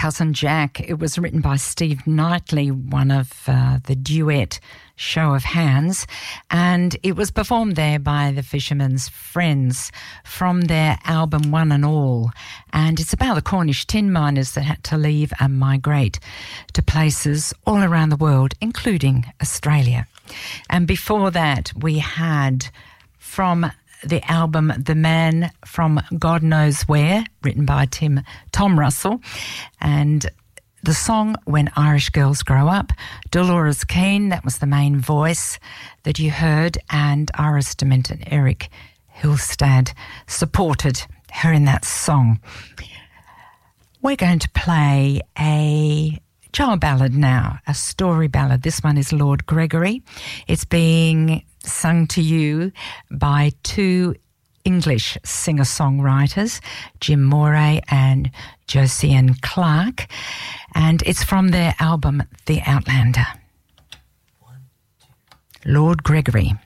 Cousin Jack. It was written by Steve Knightley, one of the duet Show of Hands, and it was performed there by the Fisherman's Friends from their album One and All. And it's about the Cornish tin miners that had to leave and migrate to places all around the world, including Australia. And before that, we had from the album The Man from God Knows Where, written by Tom Russell, and the song When Irish Girls Grow Up. Dolores Keane, that was the main voice that you heard, and Iris DeMent and Eric Hillstad supported her in that song. We're going to play a child ballad now, a story ballad. This one is Lord Gregory. It's being sung to you by two English singer-songwriters, Jim Moray and Josiane Clark, and it's from their album The Outlander. Lord Gregory.